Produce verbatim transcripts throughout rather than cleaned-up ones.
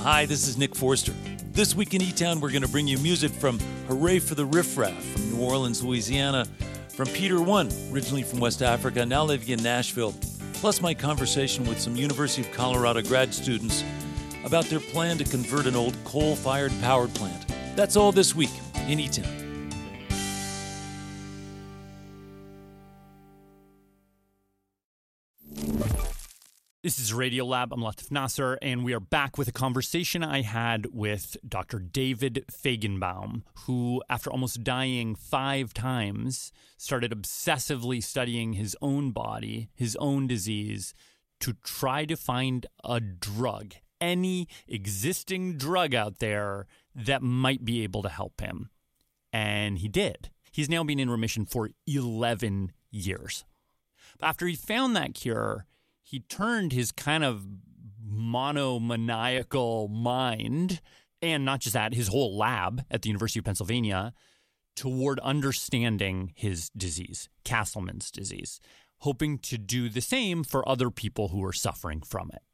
Hi, this is Nick Forster. This week in E-Town, we're going to bring you music from Hooray for the Riff Raff from New Orleans, Louisiana, from Peter One, originally from West Africa, now living in Nashville, plus my conversation with some University of Colorado grad students about their plan to convert an old coal-fired power plant. That's all this week in E-Town. This is Radiolab. I'm Latif Nasser, and we are back with a conversation I had with Doctor David Fajgenbaum, who, after almost dying five times, started obsessively studying his own body, his own disease, to try to find a drug, any existing drug out there that might be able to help him. And he did. He's now been in remission for eleven years. After he found that cure, he turned his kind of monomaniacal mind, and not just that, his whole lab at the University of Pennsylvania, toward understanding his disease, Castleman's disease, hoping to do the same for other people who are suffering from it.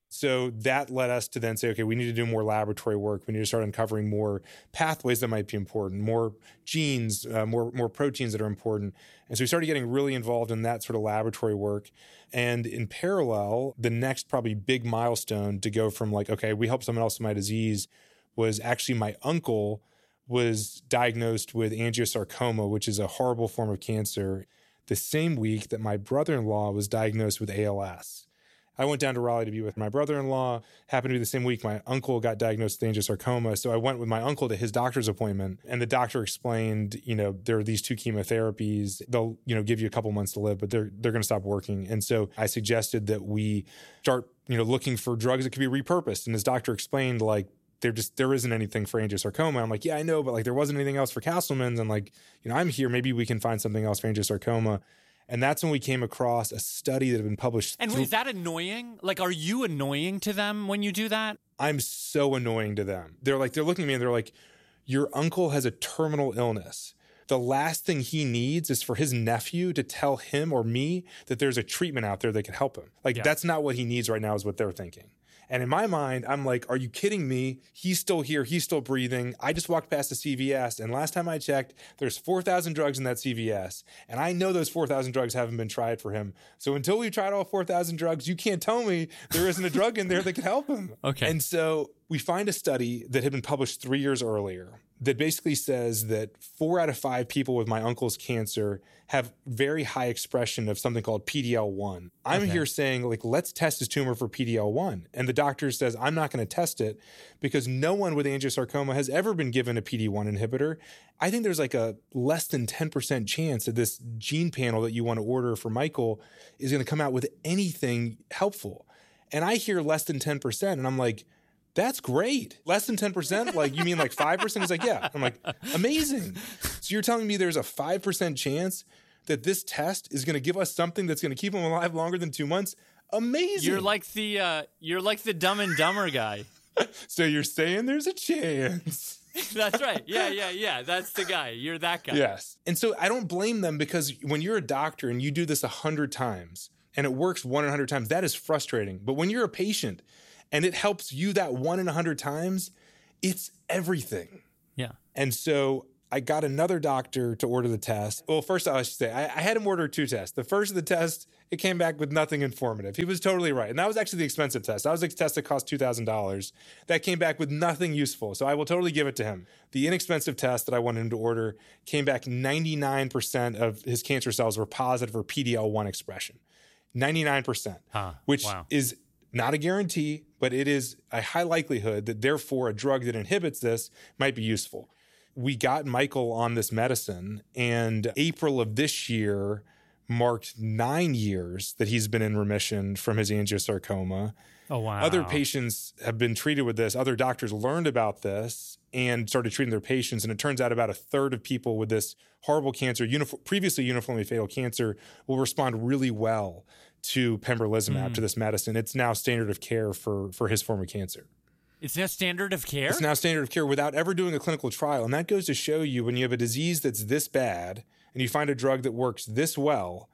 So that led us to then say, okay, we need to do more laboratory work. We need to start uncovering more pathways that might be important, more genes, uh, more more proteins that are important. And so we started getting really involved in that sort of laboratory work. And in parallel, the next probably big milestone to go from like, okay, we helped someone else with my disease was actually my uncle was diagnosed with angiosarcoma, which is a horrible form of cancer, the same week that my brother-in-law was diagnosed with A L S. I went down to Raleigh to be with my brother-in-law. Happened to be the same week my uncle got diagnosed with angiosarcoma. So I went with my uncle to his doctor's appointment, and the doctor explained, you know, there are these two chemotherapies. They'll, you know, give you a couple months to live, but they're they're going to stop working. And so I suggested that we start, you know, looking for drugs that could be repurposed. And his doctor explained, like, there just there isn't anything for angiosarcoma. I'm like, yeah, I know, but like there wasn't anything else for Castleman's, and like, you know, I'm here. Maybe we can find something else for angiosarcoma. And that's when we came across a study that had been published. And through- is that annoying? Like, are you annoying to them when you do that? I'm so annoying to them. They're like, they're looking at me and they're like, your uncle has a terminal illness. The last thing he needs is for his nephew to tell him or me that there's a treatment out there that could help him. Like, Yeah. That's not what he needs right now is what they're thinking. And in my mind, I'm like, are you kidding me? He's still here. He's still breathing. I just walked past a C V S, and last time I checked, there's four thousand drugs in that C V S. And I know those four thousand drugs haven't been tried for him. So until we've tried all four thousand drugs, you can't tell me there isn't a drug in there that could help him. Okay. And so we find a study that had been published three years earlier that basically says that four out of five people with my uncle's cancer have very high expression of something called P D L one. I'm Okay. here saying, like, let's test his tumor for P D L one. And the doctor says, I'm not going to test it because no one with angiosarcoma has ever been given a P D one inhibitor. I think there's like a less than ten percent chance that this gene panel that you want to order for Michael is going to come out with anything helpful. And I hear less than ten percent, and I'm like, that's great. Less than ten percent? Like, you mean like five percent? He's like, yeah. I'm like, amazing. So you're telling me there's a five percent chance that this test is going to give us something that's going to keep him alive longer than two months? Amazing. You're like the uh, you're like the Dumb and Dumber guy. So you're saying there's a chance. That's right. Yeah, yeah, yeah. That's the guy. You're that guy. Yes. And so I don't blame them because when you're a doctor and you do this a hundred times and it works one in a hundred times, that is frustrating. But when you're a patient and it helps you that one in a hundred times, it's everything. Yeah. And so I got another doctor to order the test. Well, first I should say, I, I had him order two tests. The first of the test, it came back with nothing informative. He was totally right. And that was actually the expensive test. That was a test that cost two thousand dollars. That came back with nothing useful. So I will totally give it to him. The inexpensive test that I wanted him to order came back ninety-nine percent of his cancer cells were positive for P D L one expression. ninety-nine percent, Huh. which Wow. is not a guarantee, but it is a high likelihood that therefore a drug that inhibits this might be useful. We got Michael on this medicine, and April of this year marked nine years that he's been in remission from his angiosarcoma. Oh, wow. Other patients have been treated with this. Other doctors learned about this and started treating their patients. And it turns out about a third of people with this horrible cancer, uniform, previously uniformly fatal cancer, will respond really well to pembrolizumab, Mm. to this medicine. It's now standard of care for, for his form of cancer. It's now standard of care? It's now standard of care without ever doing a clinical trial. And that goes to show you when you have a disease that's this bad and you find a drug that works this well,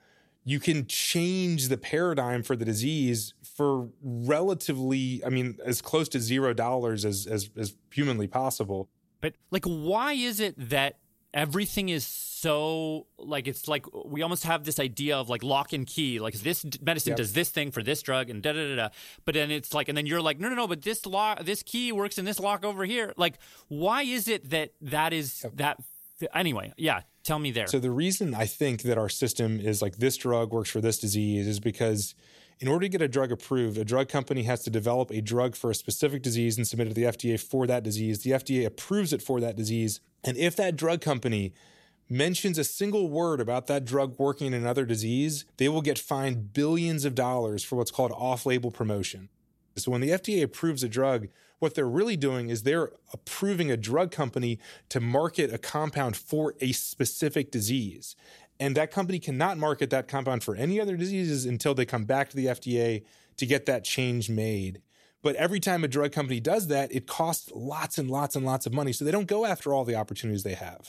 you can change the paradigm for the disease for relatively, I mean, as close to zero dollars as, as, as humanly possible. But like, why is it that everything is so like, it's like we almost have this idea of like lock and key, like this medicine yep. does this thing for this drug and da da da da. But then it's like, and then you're like, no, no, no, but this lock, this key works in this lock over here. Like, why is it that that is yep. that? Anyway, yeah, tell me there. So the reason I think that our system is like this drug works for this disease is because in order to get a drug approved, a drug company has to develop a drug for a specific disease and submit it to the F D A for that disease. The F D A approves it for that disease. And if that drug company mentions a single word about that drug working in another disease, they will get fined billions of dollars for what's called off-label promotion. So when the F D A approves a drug, what they're really doing is they're approving a drug company to market a compound for a specific disease. And that company cannot market that compound for any other diseases until they come back to the F D A to get that change made. But every time a drug company does that, it costs lots and lots and lots of money. So they don't go after all the opportunities they have.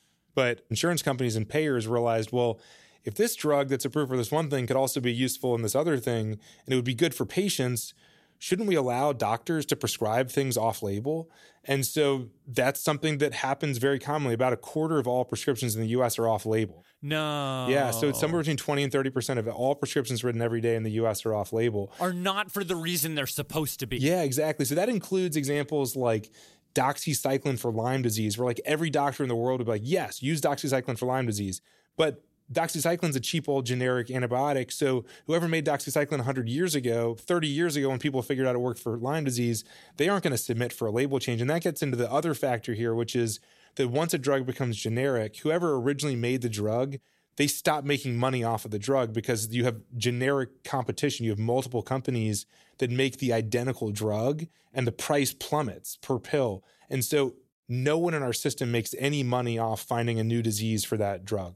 But insurance companies and payers realized, well, if this drug that's approved for this one thing could also be useful in this other thing, and it would be good for patients, shouldn't we allow doctors to prescribe things off-label? And so that's something that happens very commonly. About a quarter of all prescriptions in the U S are off-label. No. Yeah, so it's somewhere between twenty and thirty percent of all prescriptions written every day in the U S are off-label. Are not for the reason they're supposed to be. Yeah, exactly. So that includes examples like doxycycline for Lyme disease, where like every doctor in the world would be like, yes, use doxycycline for Lyme disease. But doxycycline is a cheap old generic antibiotic. So whoever made doxycycline one hundred years ago, thirty years ago, when people figured out it worked for Lyme disease, they aren't going to submit for a label change. And that gets into the other factor here, which is that once a drug becomes generic, whoever originally made the drug, they stop making money off of the drug because you have generic competition. You have multiple companies that make the identical drug and the price plummets per pill. And so no one in our system makes any money off finding a new disease for that drug.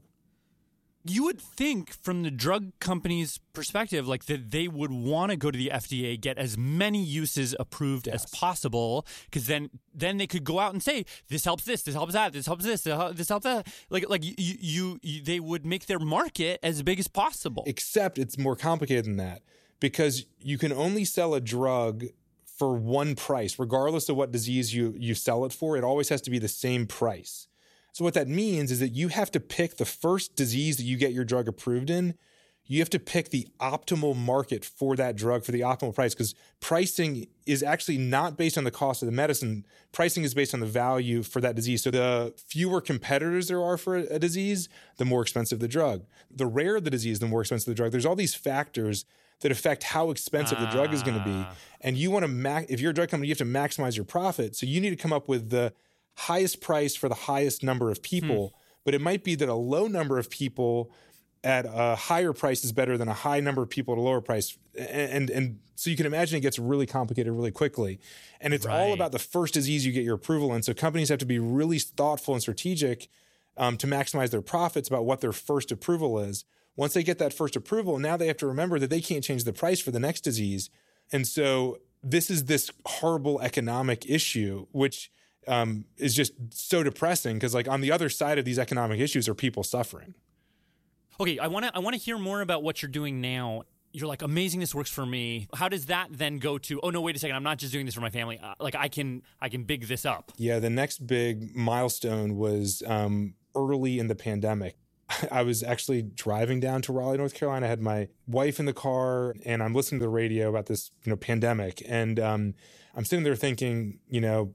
You would think from the drug company's perspective, like that they would want to go to the F D A, get as many uses approved yes. as possible, because then then they could go out and say, this helps this, this helps that, this helps this, this helps that. Like, like you, you, you, they would make their market as big as possible. Except it's more complicated than that, because you can only sell a drug for one price, regardless of what disease you, you sell it for. It always has to be the same price. So what that means is that you have to pick the first disease that you get your drug approved in. You have to pick the optimal market for that drug for the optimal price, because pricing is actually not based on the cost of the medicine. Pricing is based on the value for that disease. So the fewer competitors there are for a disease, the more expensive the drug. The rarer the disease, the more expensive the drug. There's all these factors that affect how expensive ah. the drug is going to be. And you want to, ma- if you're a drug company, you have to maximize your profit. So you need to come up with the highest price for the highest number of people, hmm. but it might be that a low number of people at a higher price is better than a high number of people at a lower price. And, and, and so you can imagine it gets really complicated really quickly. And it's right. all about the first disease you get your approval in. So companies have to be really thoughtful and strategic um, to maximize their profits about what their first approval is. Once they get that first approval, now they have to remember that they can't change the price for the next disease. And so this is this horrible economic issue, which Um, is just so depressing, because like on the other side of these economic issues are people suffering. Okay, I want to I want to hear more about what you're doing now. You're like, amazing, this works for me. How does that then go to, oh no, wait a second, I'm not just doing this for my family. Uh, like I can I can big this up. Yeah, the next big milestone was um, early in the pandemic. I was actually driving down to Raleigh, North Carolina. I had my wife in the car, and I'm listening to the radio about this, you know, pandemic, and um, I'm sitting there thinking, you know,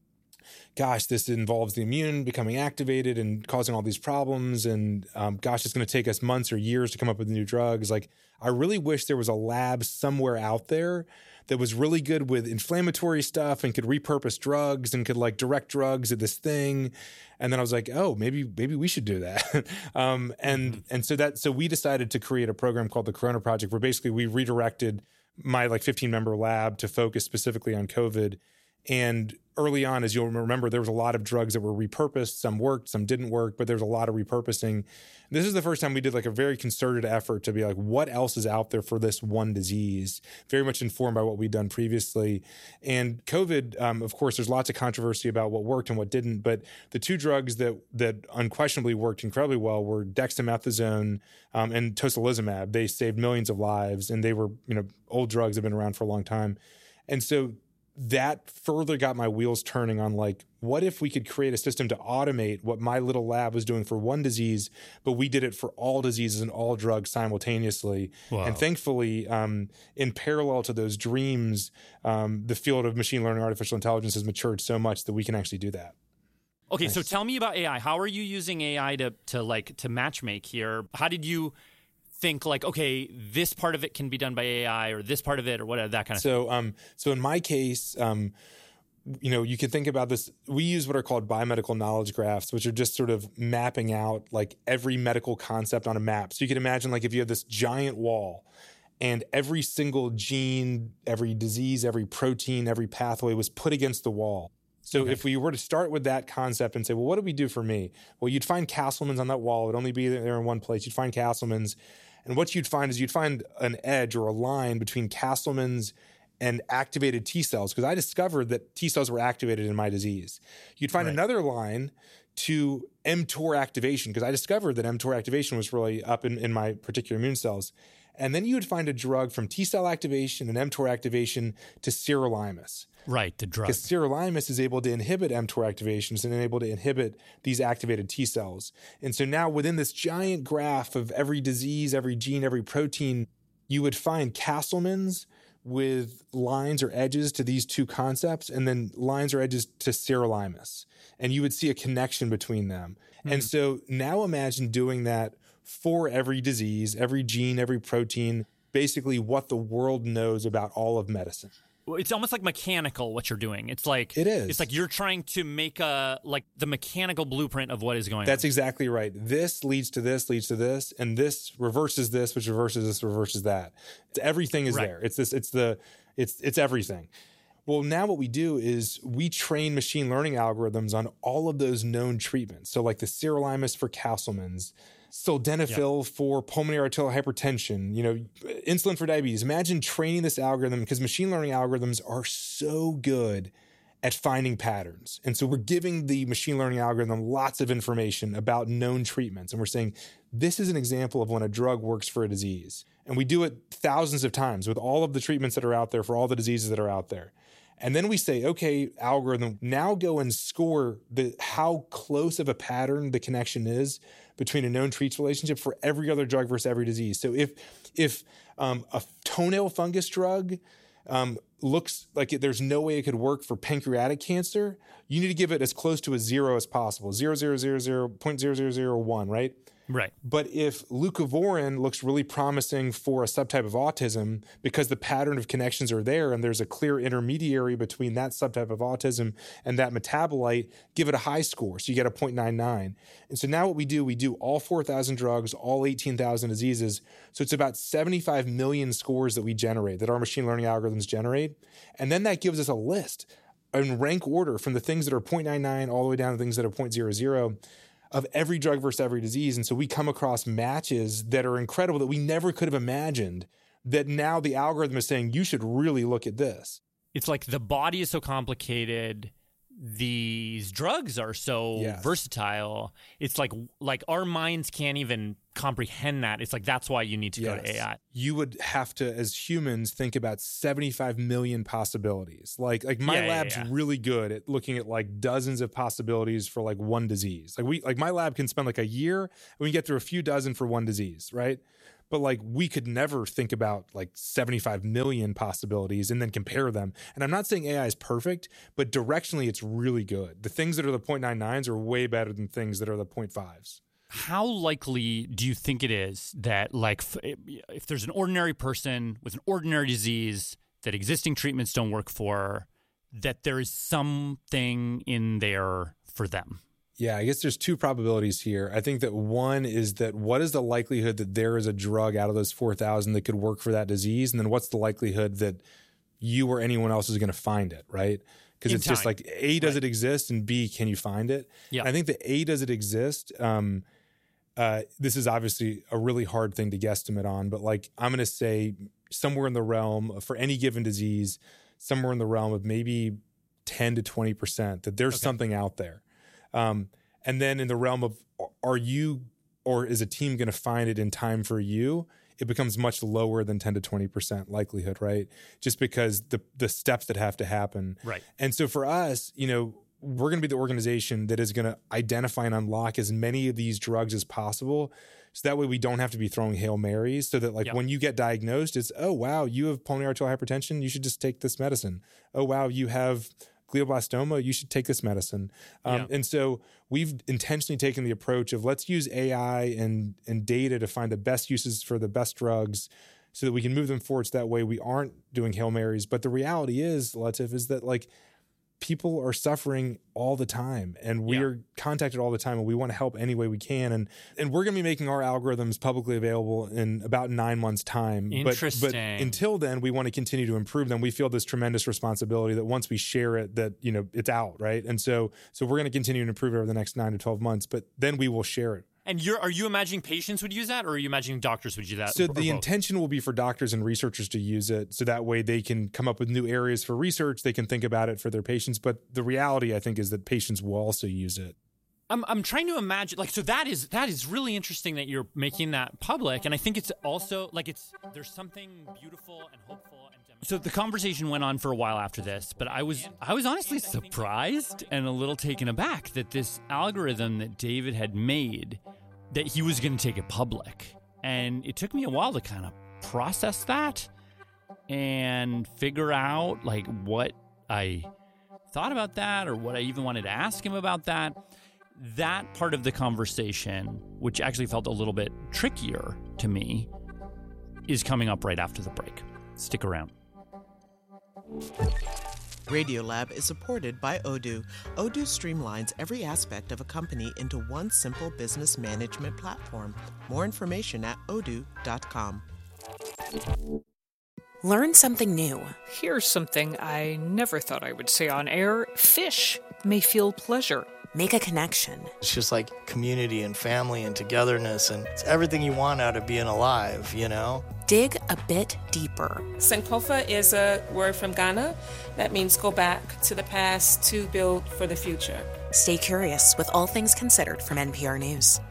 gosh, this involves the immune becoming activated and causing all these problems. And um, gosh, it's going to take us months or years to come up with new drugs. Like, I really wish there was a lab somewhere out there that was really good with inflammatory stuff and could repurpose drugs and could like direct drugs at this thing. And then I was like, oh, maybe maybe we should do that. um, and mm-hmm. and so that so we decided to create a program called the Corona Project, where basically we redirected my like fifteen member lab to focus specifically on COVID. And early on, as you'll remember, there was a lot of drugs that were repurposed. Some worked, some didn't work, but there was a lot of repurposing. This is the first time we did like a very concerted effort to be like, what else is out there for this one disease? Very much informed by what we'd done previously. And COVID, um, of course, there's lots of controversy about what worked and what didn't, but the two drugs that that unquestionably worked incredibly well were dexamethasone um, and tocilizumab. They saved millions of lives, and they were, you know, old drugs that have been around for a long time. And so that further got my wheels turning on like, what if we could create a system to automate what my little lab was doing for one disease, but we did it for all diseases and all drugs simultaneously. Wow. And thankfully, um, in parallel to those dreams, um, the field of machine learning, artificial intelligence has matured so much that we can actually do that. Okay, nice. So tell me about A I. How are you using A I to to like to matchmake here? How did you think like, okay, this part of it can be done by A I, or this part of it, or whatever, that kind of so, thing? So, um, so in my case, um, you know, you can think about this. We use what are called biomedical knowledge graphs, which are just sort of mapping out like every medical concept on a map. So you can imagine like if you have this giant wall and every single gene, every disease, every protein, every pathway was put against the wall. So okay. if we were to start with that concept and say, well, what do we do for me? Well, you'd find Castleman's on that wall. It would only be there in one place. You'd find Castleman's. And what you'd find is you'd find an edge or a line between Castleman's and activated T cells, because I discovered that T cells were activated in my disease. You'd find right. another line to mTOR activation, because I discovered that mTOR activation was really up in, in my particular immune cells. And then you would find a drug from T cell activation and mTOR activation to sirolimus. Right, the drug. Because sirolimus is able to inhibit mTOR activations and able to inhibit these activated T cells. And so now within this giant graph of every disease, every gene, every protein, you would find Castleman's with lines or edges to these two concepts, and then lines or edges to sirolimus. And you would see a connection between them. Mm. And so now imagine doing that for every disease, every gene, every protein, basically what the world knows about all of medicine. It's almost like mechanical what you're doing. It's like it is. It's like you're trying to make a like the mechanical blueprint of what is going That's on. That's exactly right. This leads to this, leads to this, and this reverses this, which reverses this, reverses that. It's, everything is right. there. It's this. It's the. It's it's everything. Well, now what we do is we train machine learning algorithms on all of those known treatments. So like the sirolimus for Castleman's, sildenafil yep. for pulmonary arterial hypertension, you know, insulin for diabetes. Imagine training this algorithm, because machine learning algorithms are so good at finding patterns. And so we're giving the machine learning algorithm lots of information about known treatments. And we're saying, this is an example of when a drug works for a disease. And we do it thousands of times with all of the treatments that are out there for all the diseases that are out there. And then we say, okay, algorithm, now go and score the how close of a pattern the connection is between a known treats relationship for every other drug versus every disease. So if if um, a toenail fungus drug um, looks like it, there's no way it could work for pancreatic cancer, you need to give it as close to a zero as possible, zero, zero, zero, zero, zero point zero zero zero one, right? Right. But if leucovorin looks really promising for a subtype of autism because the pattern of connections are there and there's a clear intermediary between that subtype of autism and that metabolite, give it a high score. So you get a zero point nine nine. And so now what we do, we do all four thousand drugs, all eighteen thousand diseases. So it's about seventy-five million scores that we generate, that our machine learning algorithms generate. And then that gives us a list in rank order from the things that are zero point nine nine all the way down to things that are zero point zero zero. Of every drug versus every disease. And so we come across matches that are incredible that we never could have imagined, that now the algorithm is saying, you should really look at this. It's like the body is so complicated. These drugs are so yes. versatile. It's like like our minds can't even comprehend that. It's like that's why you need to yes. go to A I. You would have to, as humans, think about seventy-five million possibilities. Like like my yeah, lab's yeah, yeah. really good at looking at like dozens of possibilities for like one disease. Like we like my lab can spend like a year and we get through a few dozen for one disease, right? But like we could never think about like seventy-five million possibilities and then compare them. And I'm not saying A I is perfect, but directionally it's really good. The things that are the zero point nine nines are way better than things that are the zero point fives. How likely do you think it is that like if there's an ordinary person with an ordinary disease that existing treatments don't work for, that there is something in there for them? Yeah, I guess there's two probabilities here. I think that one is that what is the likelihood that there is a drug out of those four thousand that could work for that disease? And then what's the likelihood that you or anyone else is going to find it, right? because it's time. just like, A, does Right. it exist? And B, can you find it? Yeah. And I think the A, does it exist? Um, uh, this is obviously a really hard thing to guesstimate on, but like, I'm going to say somewhere in the realm of, for any given disease, somewhere in the realm of maybe ten to twenty percent that there's Okay. something out there. Um, and then in the realm of, are you or is a team going to find it in time for you? It becomes much lower than ten to twenty percent likelihood, right? Just because the the steps that have to happen. Right. And so for us, you know, we're going to be the organization that is going to identify and unlock as many of these drugs as possible. So that way we don't have to be throwing Hail Marys, so that like Yep. when you get diagnosed, it's, oh, wow, you have pulmonary arterial hypertension. You should just take this medicine. Oh, wow, you have glioblastoma. You should take this medicine. Um, Yeah. And so we've intentionally taken the approach of let's use A I and, and data to find the best uses for the best drugs so that we can move them forward. So that way we aren't doing Hail Marys. But the reality is, Latif, is that like people are suffering all the time and we Yeah. are contacted all the time and we want to help any way we can. And, and we're going to be making our algorithms publicly available in about nine months time. But, but Interesting. until then, we want to continue to improve them. We feel this tremendous responsibility that once we share it, that, you know, it's out. Right. And so, so we're going to continue to improve it over the next nine to twelve months, but then we will share it. And you're are you imagining patients would use that, or are you imagining doctors would use that? So or the both? intention will be for doctors and researchers to use it, so that way they can come up with new areas for research. They can think about it for their patients. But the reality, I think, is that patients will also use it. I'm I'm trying to imagine, like, so that is that is really interesting that you're making that public, and I think it's also like it's there's something beautiful and hopeful. And so the conversation went on for a while after this, but I was I was honestly surprised and a little taken aback that this algorithm that David had made, that he was going to take it public, and it took me a while to kind of process that and figure out like what I thought about that, or what I even wanted to ask him about that. That part of the conversation, which actually felt a little bit trickier to me, is coming up right after the break. Stick around. Radiolab is supported by Odoo. Odoo streamlines every aspect of a company into one simple business management platform. More information at odoo dot com. Learn something new. Here's something I never thought I would say on air. Fish may feel pleasure. Make a connection. It's just like community and family and togetherness, and it's everything you want out of being alive, you know? Dig a bit deeper. Sankofa is a word from Ghana that means go back to the past to build for the future. Stay curious with All Things Considered from N P R News.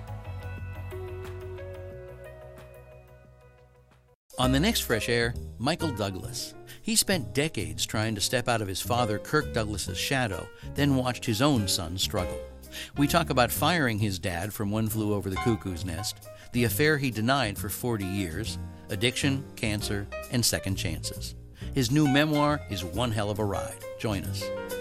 On the next Fresh Air, Michael Douglas. He spent decades trying to step out of his father Kirk Douglas's shadow, then watched his own son struggle. We talk about firing his dad from One Flew Over the Cuckoo's Nest, the affair he denied for forty years, addiction, cancer, and second chances. His new memoir is one hell of a ride. Join us.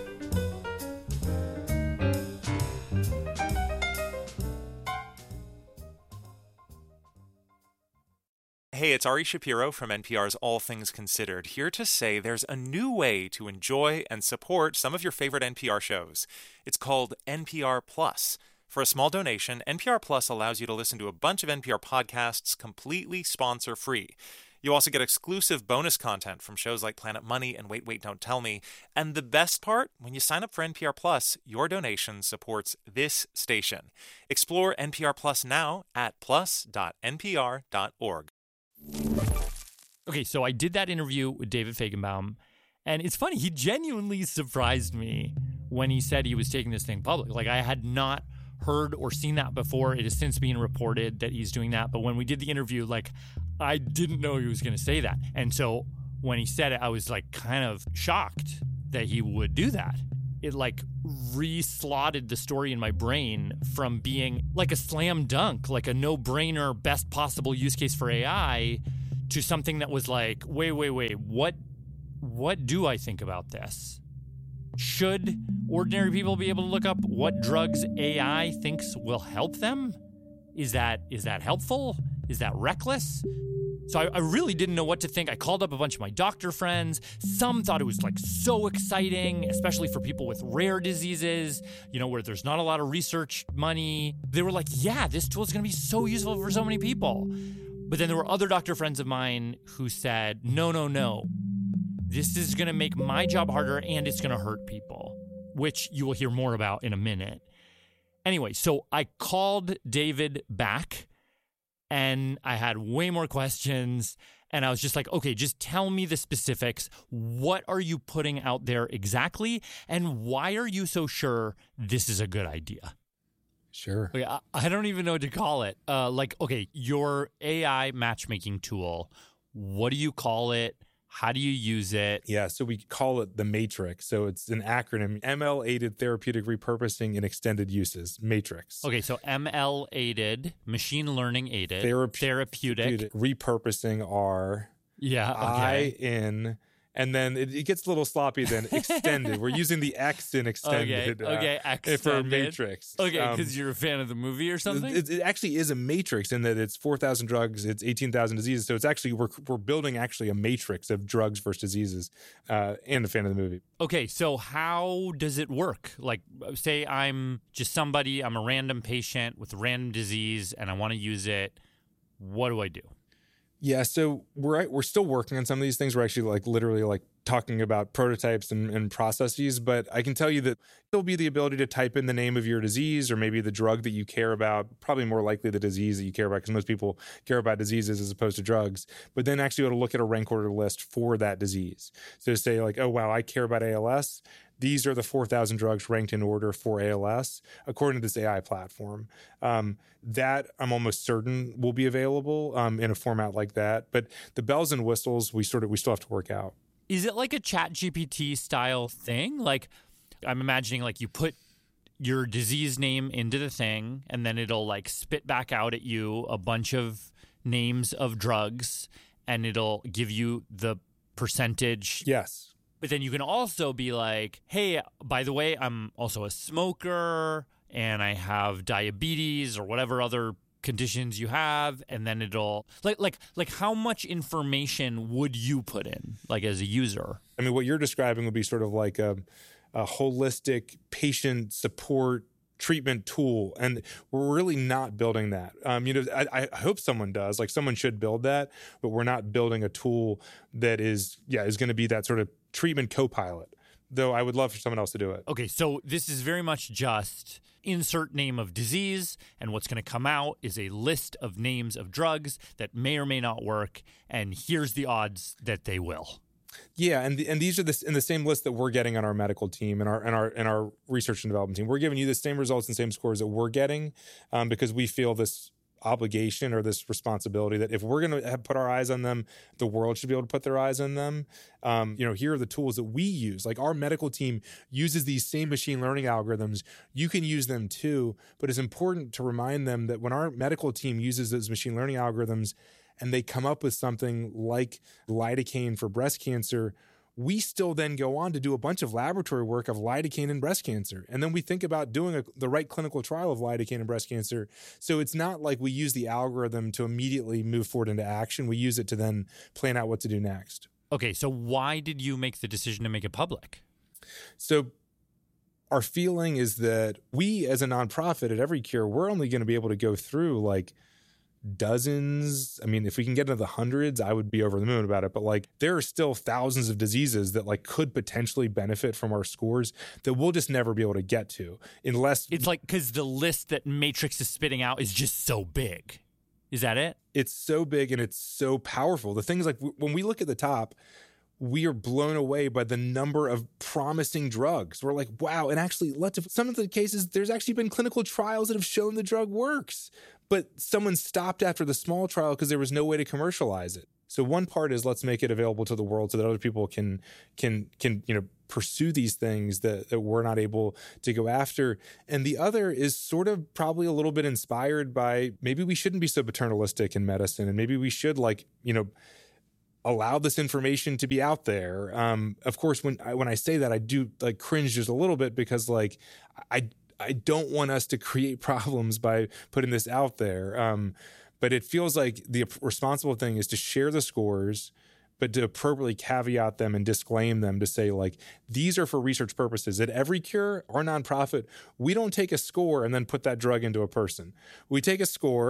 Hey, it's Ari Shapiro from N P R's All Things Considered, here to say there's a new way to enjoy and support some of your favorite N P R shows. It's called N P R Plus. For a small donation, N P R Plus allows you to listen to a bunch of N P R podcasts completely sponsor-free. You also get exclusive bonus content from shows like Planet Money and Wait, Wait, Don't Tell Me. And the best part, when you sign up for N P R Plus, your donation supports this station. Explore N P R Plus now at plus dot n p r dot org. Okay, so I did that interview with David Fajgenbaum, and it's funny, he genuinely surprised me when he said he was taking this thing public. Like, I had not heard or seen that before. It has since been reported that he's doing that, but when we did the interview, like, I didn't know he was going to say that. And so when he said it, I was, like, kind of shocked that he would do that. It, like, re-slotted the story in my brain from being like a slam dunk, like a no-brainer, best possible use case for A I, to something that was like, wait, wait, wait, what, what do I think about this? Should ordinary people be able to look up what drugs A I thinks will help them? Is that is that helpful? Is that reckless? So I, I really didn't know what to think. I called up a bunch of my doctor friends. Some thought it was like so exciting, especially for people with rare diseases, you know, where there's not a lot of research money. They were like, yeah, this tool is going to be so useful for so many people. But then there were other doctor friends of mine who said, no, no, no. this is going to make my job harder and it's going to hurt people, which you will hear more about in a minute. Anyway, so I called David back and I had way more questions. And I was just like, okay, just tell me the specifics. What are you putting out there exactly? And why are you so sure this is a good idea? Sure. Okay, I, I don't even know what to call it. Uh, like, okay, your A I matchmaking tool, what do you call it? How do you use it? Yeah, so we call it the MATRIX. So it's an acronym, M L-Aided Therapeutic Repurposing in Extended Uses, MATRIX. Okay, so M L-aided, machine learning aided, Therape- therapeutic. Repurposing R. Yeah, okay. I in, and then it, it gets a little sloppy then, extended. We're using the X in extended. Okay, okay, uh, extended. For MATRIX. Okay, Um, because you're a fan of the movie or something? It, it actually is a matrix in that it's four thousand drugs, it's eighteen thousand diseases. So it's actually, we're, we're building actually a matrix of drugs versus diseases, uh, and a fan of the movie. Okay, so how does it work? Like, say I'm just somebody, I'm a random patient with a random disease and I want to use it. What do I do? Yeah, so we're we're still working on some of these things. We're actually like literally like talking about prototypes and, and processes, but I can tell you that there'll be the ability to type in the name of your disease or maybe the drug that you care about, probably more likely the disease that you care about because most people care about diseases as opposed to drugs, but then actually be able to look at a rank order list for that disease. So to say like, oh, wow, I care about A L S. These are the four thousand drugs ranked in order for A L S, according to this A I platform. Um, that I'm almost certain will be available um, in a format like that. But the bells and whistles, we sort of we still have to work out. Is it like a Chat G P T style thing? Like, I'm imagining like you put your disease name into the thing and then it'll like spit back out at you a bunch of names of drugs and it'll give you the percentage. Yes. But then you can also be like, hey, by the way, I'm also a smoker and I have diabetes or whatever other conditions you have. And then it'll like like like how much information would you put in like as a user? I mean, what you're describing would be sort of like a, a holistic patient support treatment tool, and we're really not building that. Um, you know, I, I hope someone does. Like, someone should build that, but we're not building a tool that is, yeah, is going to be that sort of treatment co-pilot. Though I would love for someone else to do it. Okay, so this is very much just insert name of disease, and what's going to come out is a list of names of drugs that may or may not work, and here's the odds that they will. Yeah, and the, and these are the, in the same list that we're getting on our medical team and our and our and our research and development team. We're giving you the same results and same scores that we're getting um, because we feel this obligation or this responsibility that if we're going to put our eyes on them, the world should be able to put their eyes on them. Um, you know, here are the tools that we use. Like, our medical team uses these same machine learning algorithms. You can use them too, but it's important to remind them that when our medical team uses those machine learning algorithms and they come up with something like lidocaine for breast cancer, we still then go on to do a bunch of laboratory work of lidocaine in breast cancer. And then we think about doing a, the right clinical trial of lidocaine in breast cancer. So it's not like we use the algorithm to immediately move forward into action. We use it to then plan out what to do next. Okay, so why did you make the decision to make it public? So our feeling is that we, as a nonprofit at EveryCure, we're only going to be able to go through like dozens. I mean, if we can get into the hundreds, I would be over the moon about it. But like, there are still thousands of diseases that like could potentially benefit from our scores that we'll just never be able to get to unless it's like, because the list that Matrix is spitting out is just so big. Is that it? It's so big and it's so powerful. The things like when we look at the top, we are blown away by the number of promising drugs. We're like, wow. And actually, let's, some of the cases, there's actually been clinical trials that have shown the drug works, but someone stopped after the small trial because there was no way to commercialize it. So one part is let's make it available to the world so that other people can, can, can, you know, pursue these things that, that we're not able to go after. And the other is sort of probably a little bit inspired by maybe we shouldn't be so paternalistic in medicine, and maybe we should, like, you know, allow this information to be out there. Um, of course, when I, when I say that, I do like cringe just a little bit because like I I don't want us to create problems by putting this out there. Um, but it feels like the responsible thing is to share the scores, but to appropriately caveat them and disclaim them to say, like, these are for research purposes. At EveryCure, our nonprofit, we don't take a score and then put that drug into a person. We take a score,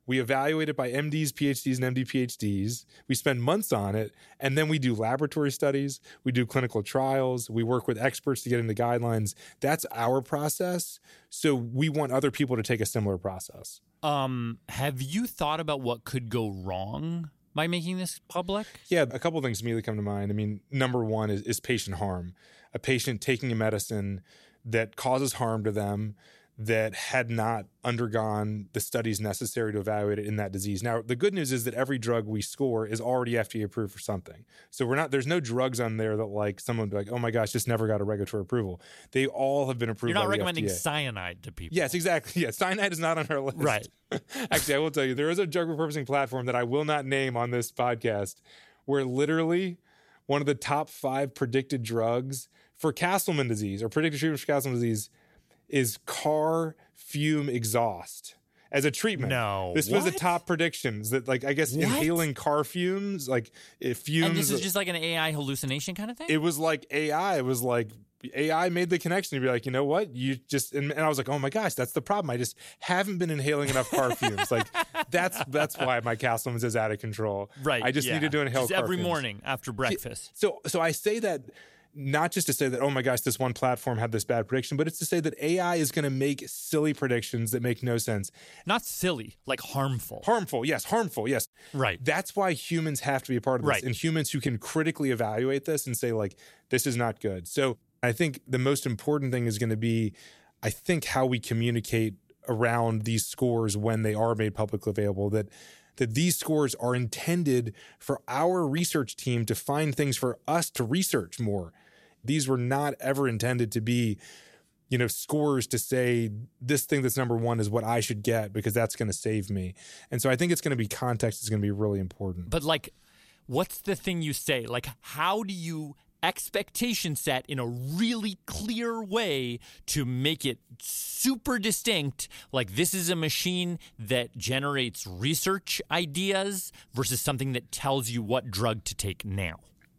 We evaluate it by M Ds, P H Ds, and M D P H Ds. We spend months on it, and then we do laboratory studies. We do clinical trials. We work with experts to get into guidelines. That's our process. So we want other people to take a similar process. Um, have you thought about what could go wrong by making this public? Yeah, a couple of things immediately come to mind. I mean, number one is, is patient harm. A patient taking a medicine that causes harm to them, that had not undergone the studies necessary to evaluate it in that disease. Now, the good news is that every drug we score is already F D A approved for something. So we're not, there's no drugs on there that like someone would be like, oh my gosh, just never got a regulatory approval. They all have been approved You're not by the recommending F D A. Cyanide to people. Yes, exactly. Yeah, cyanide is not on our list. Right. Actually, I will tell you, there is a drug repurposing platform that I will not name on this podcast where literally one of the top five predicted drugs for Castleman disease or predicted treatment for Castleman disease is car fume exhaust as a treatment. No. This what? was the top predictions that, like, I guess What? inhaling car fumes, like it fumes. And this is just like an A I hallucination kind of thing? It was like A I. It was like A I made the connection to be like, you know what? You just, and, and I was like, oh my gosh, that's the problem. I just haven't been inhaling enough car fumes. Like that's, that's why my Castleman's is out of control. Right. I just yeah. needed to inhale just car every fumes. morning after breakfast. So, so I say that not just to say that, oh my gosh, this one platform had this bad prediction, but it's to say that A I is going to make silly predictions that make no sense. Not silly, like harmful. Harmful, yes, harmful, yes. Right. That's why humans have to be a part of this. Right. And humans who can critically evaluate this and say, like, this is not good. So I think the most important thing is going to be, I think, how we communicate around these scores when they are made publicly available, that that these scores are intended for our research team to find things for us to research more. These were not ever intended to be, you know, scores to say this thing that's number one is what I should get because that's going to save me. And so I think it's going to be context is going to be really important. But like, what's the thing you say? Like, how do you expectation set in a really clear way to make it super distinct? Like, this is a machine that generates research ideas versus something that tells you what drug to take now.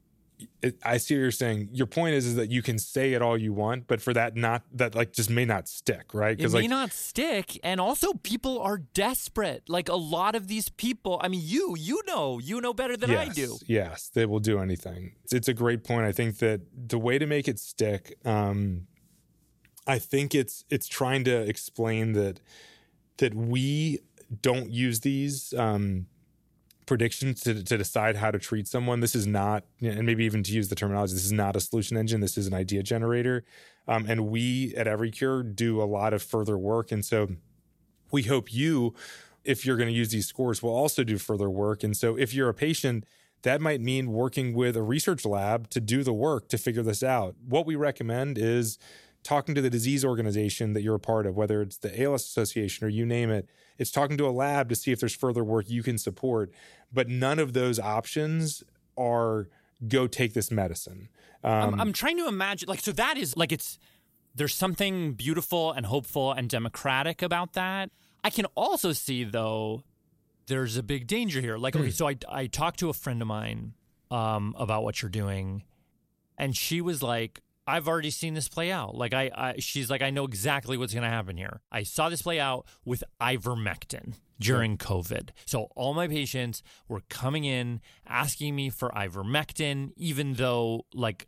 It, I see what you're saying. Your point is, is that you can say it all you want, but for that not that like just may not stick, right? It may like, not stick, and also people are desperate. Like a lot of these people, I mean, you you know, you know better than yes, I do. Yes, they will do anything. It's, it's a great point. I think that the way to make it stick, um, I think it's it's trying to explain that that we don't use these. Um, predictions to, to decide how to treat someone. This is not, and maybe even to use the terminology, this is not a solution engine. This is an idea generator. Um, and we at EveryCure do a lot of further work. And so we hope you, if you're going to use these scores, will also do further work. And so if you're a patient, that might mean working with a research lab to do the work to figure this out. What we recommend is talking to the disease organization that you're a part of, whether it's the A L S Association or you name it. It's talking to a lab to see if there's further work you can support. But none of those options are go take this medicine. Um, I'm, I'm trying to imagine, like, so that is, like, it's, there's something beautiful and hopeful and democratic about that. I can also see, though, there's a big danger here. Like, okay, so I, I talked to a friend of mine um, about what you're doing, and she was like, I've already seen this play out. Like I, I she's like, I know exactly what's going to happen here. I saw this play out with ivermectin during COVID. So all my patients were coming in asking me for ivermectin, even though like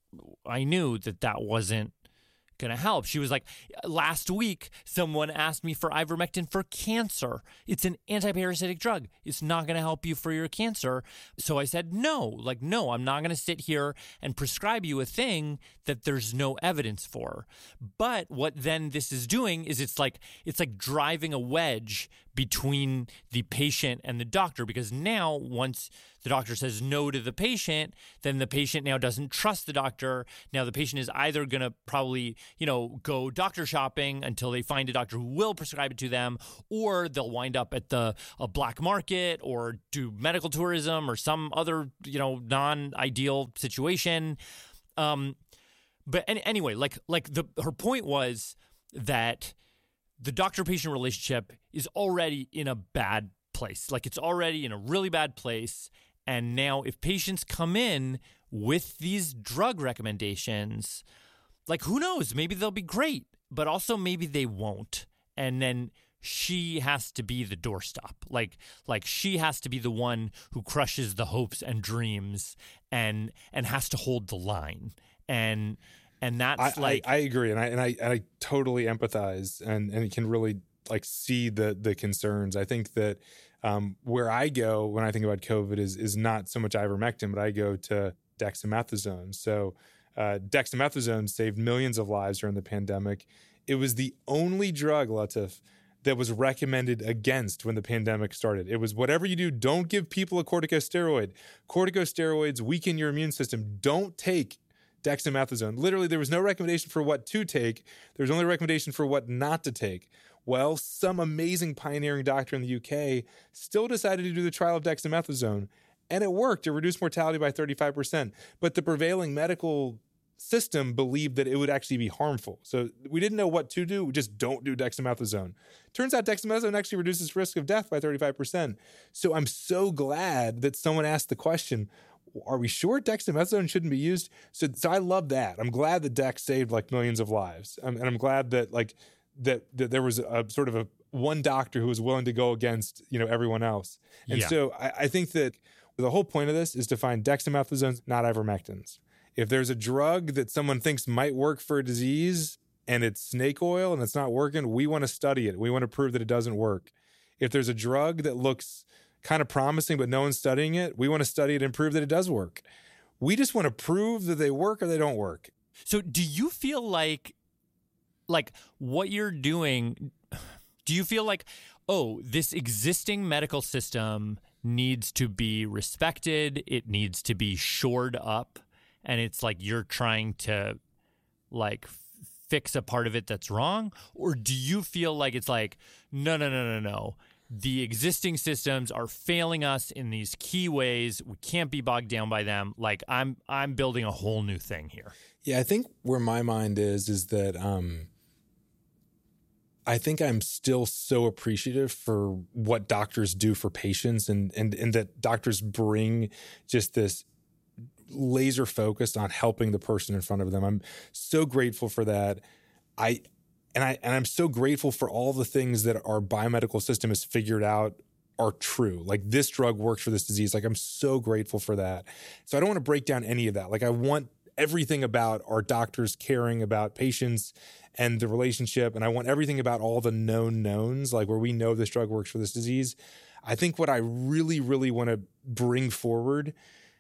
I knew that that wasn't going to help. She was like, last week, someone asked me for ivermectin for cancer. It's an antiparasitic drug. It's not going to help you for your cancer. So I said, no, like, no, I'm not going to sit here and prescribe you a thing that there's no evidence for. But what then this is doing is it's like, it's like driving a wedge between the patient and the doctor, because now once the doctor says no to the patient, then the patient now doesn't trust the doctor. Now the patient is either going to probably, you know, go doctor shopping until they find a doctor who will prescribe it to them, or they'll wind up at the a black market or do medical tourism or some other, you know, non-ideal situation. Um, but any, anyway, like like the her point was that the doctor-patient relationship is already in a bad place. Like it's already in a really bad place. And now if patients come in with these drug recommendations, like who knows, maybe they'll be great, but also maybe they won't. And then she has to be the doorstop. Like like she has to be the one who crushes the hopes and dreams and and has to hold the line. And and that's I, like I, I agree, and I and I and I totally empathize and and can really like see the the concerns. I think that um, where I go when I think about COVID is is not so much ivermectin, but I go to dexamethasone. So uh, dexamethasone saved millions of lives during the pandemic. It was the only drug, Latif, that was recommended against when the pandemic started. It was whatever you do, don't give people a corticosteroid. Corticosteroids weaken your immune system. Don't take dexamethasone. Literally, there was no recommendation for what to take. There was only a recommendation for what not to take. Well, some amazing pioneering doctor in the U K still decided to do the trial of dexamethasone, and it worked. It reduced mortality by thirty-five percent. But the prevailing medical system believed that it would actually be harmful. So we didn't know what to do. We just don't do dexamethasone. Turns out dexamethasone actually reduces risk of death by thirty-five percent. So I'm so glad that someone asked the question, are we sure dexamethasone shouldn't be used? So, so I love that. I'm glad that Dex saved like millions of lives. Um, and I'm glad that like that, that there was a sort of a one doctor who was willing to go against, you know, everyone else. And Yeah. so I, I think that the whole point of this is to find dexamethasones, not ivermectins. If there's a drug that someone thinks might work for a disease and it's snake oil and it's not working, we want to study it. We want to prove that it doesn't work. If there's a drug that looks kind of promising but no one's studying it, we want to study it and prove that it does work. We just want to prove that they work or they don't work. So do you feel like like what you're doing, do you feel like, oh, this existing medical system needs to be respected, it needs to be shored up, and it's like you're trying to like f- fix a part of it that's wrong? Or do you feel like it's like, no, no, no, no, no. The existing systems are failing us in these key ways. We can't be bogged down by them. Like I'm I'm building a whole new thing here. Yeah, I think where my mind is, is that um, I think I'm still so appreciative for what doctors do for patients and, and, and that doctors bring just this laser focus on helping the person in front of them. I'm so grateful for that. I and I and I'm so grateful for all the things that our biomedical system has figured out are true. Like this drug works for this disease. Like I'm so grateful for that. So I don't want to break down any of that. Like I want everything about our doctors caring about patients and the relationship, and I want everything about all the known knowns, like where we know this drug works for this disease. I think what I really, really want to bring forward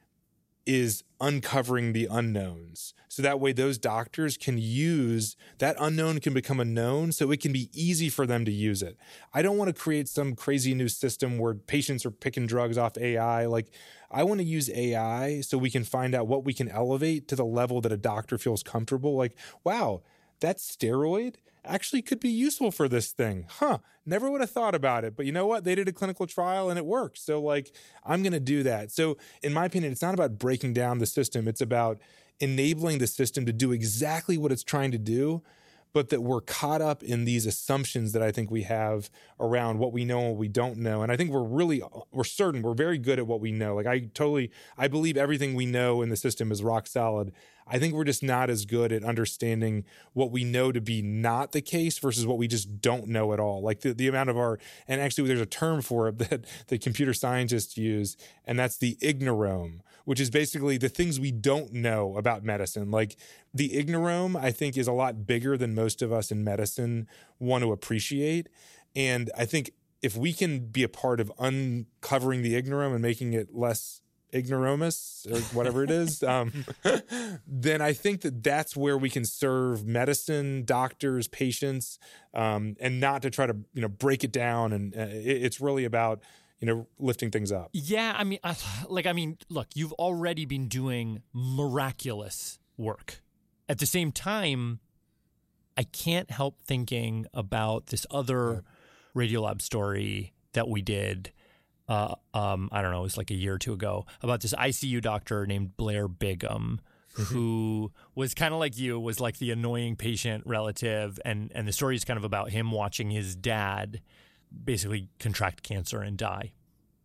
is uncovering the unknowns. So that way those doctors can use, that unknown can become a known so it can be easy for them to use it. I don't want to create some crazy new system where patients are picking drugs off A I. Like I want to use A I so we can find out what we can elevate to the level that a doctor feels comfortable. Like, wow, that steroid actually could be useful for this thing. Huh. Never would have thought about it. But you know what? They did a clinical trial and it worked. So like, I'm going to do that. So in my opinion, it's not about breaking down the system. It's about enabling the system to do exactly what it's trying to do, but that we're caught up in these assumptions that I think we have around what we know and what we don't know. And I think we're really, we're certain, we're very good at what we know. Like I totally, I believe everything we know in the system is rock solid. I think we're just not as good at understanding what we know to be not the case versus what we just don't know at all. Like the, the amount of our, and actually there's a term for it that the computer scientists use, and that's the ignorome, which is basically the things we don't know about medicine. Like the ignorome, I think, is a lot bigger than most of us in medicine want to appreciate. And I think if we can be a part of uncovering the ignorome and making it less ignoramus or whatever it is, um, then I think that that's where we can serve medicine, doctors, patients, um, and not to try to, you know, break it down. And uh, it, it's really about, you know, lifting things up. Yeah, I mean, I, like, I mean, look, you've already been doing miraculous work. At the same time, I can't help thinking about this other Radiolab story that we did. Uh, um, I don't know, it was like a year or two ago, about this I C U doctor named Blair Bigham, who was kind of like you, was like the annoying patient relative. And, and the story is kind of about him watching his dad basically contract cancer and die.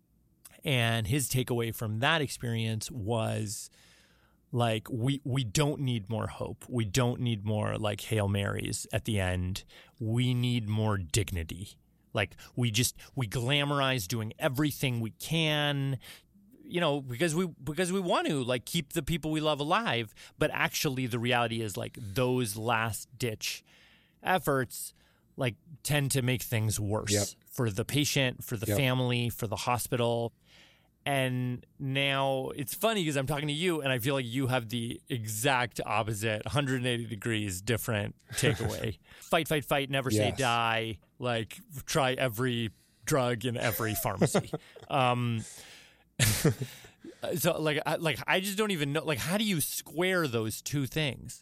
And his takeaway from that experience was like, we, we don't need more hope. We don't need more like Hail Marys at the end. We need more dignity. Like we just we glamorize doing everything we can, you know, because we because we want to like keep the people we love alive. But actually, the reality is like those last ditch efforts like tend to make things worse yep. for the patient, for the yep. family, for the hospital. And now it's funny because I'm talking to you and I feel like you have the exact opposite, one hundred eighty degrees different takeaway. Fight, fight, fight, never yes. say die. Like try every drug in every pharmacy. um, so like, I, like I just don't even know, like, how do you square those two things?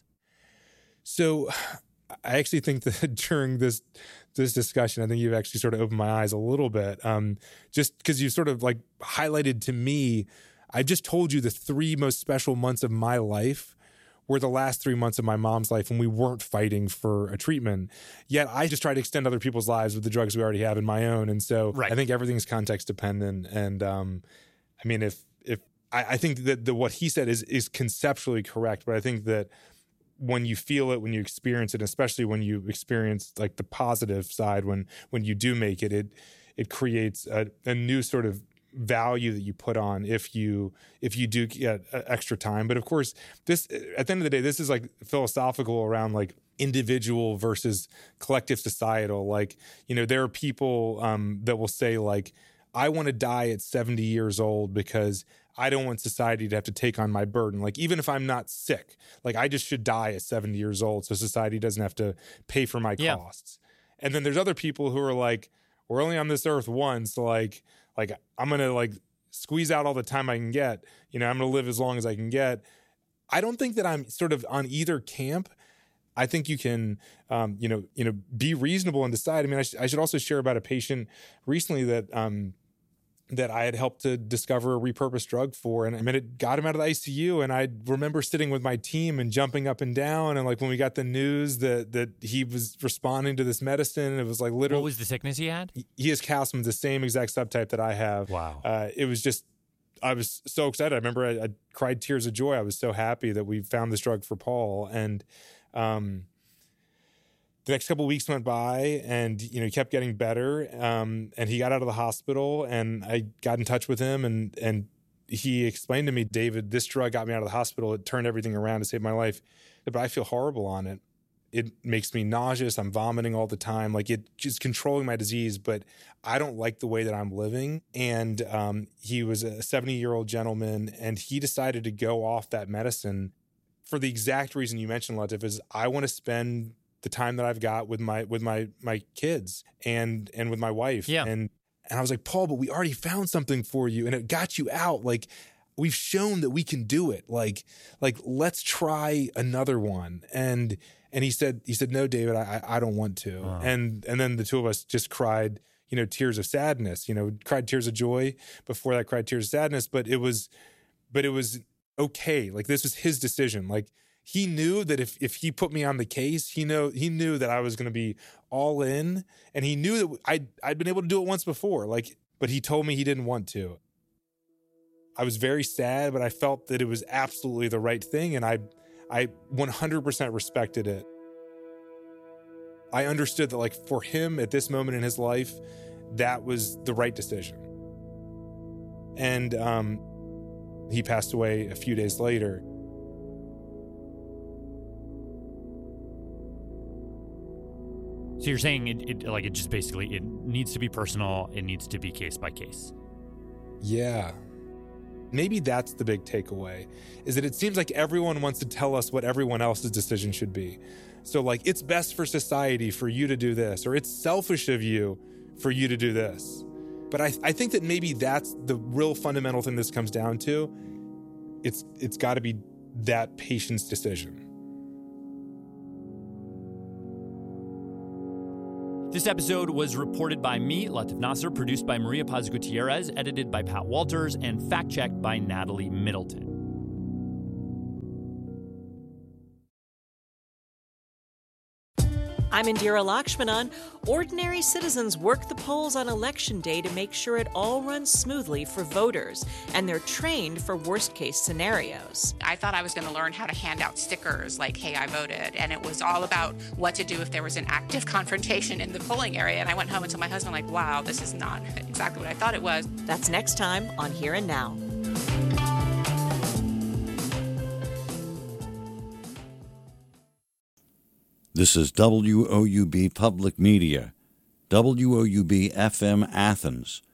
So I actually think that during this this discussion, I think you've actually sort of opened my eyes a little bit. Um, just because you sort of like highlighted to me, I just told you the three most special months of my life were the last three months of my mom's life when we weren't fighting for a treatment. Yet I just try to extend other people's lives with the drugs we already have in my own. And so right. I think everything's context dependent. And um, I mean, if if I, I think that the, what he said is is conceptually correct, but I think that when you feel it, when you experience it, especially when you experience like the positive side, when when you do make it, it it creates a, a new sort of value that you put on if you if you do get extra time. But of course, this at the end of the day, this is like philosophical around like individual versus collective societal. Like, you know, there are people um, that will say like, I want to die at seventy years old because I don't want society to have to take on my burden. Like, even if I'm not sick, like I just should die at seventy years old so society doesn't have to pay for my yeah. costs. And then there's other people who are like, we're only on this earth once. So like, like I'm going to like squeeze out all the time I can get. You know, I'm going to live as long as I can get. I don't think that I'm sort of on either camp. I think you can, um, you know, you know, be reasonable and decide. I mean, I, sh- I should also share about a patient recently that, um, that I had helped to discover a repurposed drug for. And I mean, it got him out of the I C U. And I remember sitting with my team and jumping up and down. And like when we got the news that that he was responding to this medicine, it was like literally. What was the sickness he had? He has calcium, the same exact subtype that I have. Wow. Uh, it was just, I was so excited. I remember I, I cried tears of joy. I was so happy that we found this drug for Paul. And, um, the next couple of weeks went by and, you know, he kept getting better. Um, and he got out of the hospital and I got in touch with him and, and he explained to me, David, this drug got me out of the hospital. It turned everything around to save my life, but I feel horrible on it. It makes me nauseous. I'm vomiting all the time. Like it just controlling my disease, but I don't like the way that I'm living. And, um, he was a seventy year old gentleman and he decided to go off that medicine for the exact reason you mentioned, Latif, is I want to spend the time that I've got with my with my my kids and and with my wife. Yeah. And and I was like, Paul, but we already found something for you and it got you out. Like we've shown that we can do it. Like, like let's try another one. And and he said, he said, no, David, I I don't want to. Wow. And and then the two of us just cried, you know, tears of sadness, you know, cried tears of joy. Before that, cried tears of sadness. But it was but it was okay. Like this was his decision. Like he knew that if, if he put me on the case, he know he knew that I was going to be all in, and he knew that I'd I'd been able to do it once before. Like, but he told me he didn't want to. I was very sad, but I felt that it was absolutely the right thing, and I I one hundred percent respected it. I understood that, like, for him at this moment in his life, that was the right decision. And um, he passed away a few days later. So you're saying it, it like it just basically it needs to be personal. It needs to be case by case. Yeah. Maybe that's the big takeaway, is that it seems like everyone wants to tell us what everyone else's decision should be. So like, it's best for society for you to do this, or it's selfish of you for you to do this. But I, I think that maybe that's the real fundamental thing this comes down to. It's it's got to be that patient's decision. This episode was reported by me, Latif Nasser, produced by Maria Paz Gutierrez, edited by Pat Walters, and fact-checked by Natalie Middleton. I'm Indira Lakshmanan. Ordinary citizens work the polls on election day to make sure it all runs smoothly for voters, and they're trained for worst-case scenarios. I thought I was going to learn how to hand out stickers like, hey, I voted, and it was all about what to do if there was an active confrontation in the polling area, and I went home and told my husband, like, wow, this is not exactly what I thought it was. That's next time on Here and Now. This is W O U B Public Media, W O U B F M Athens,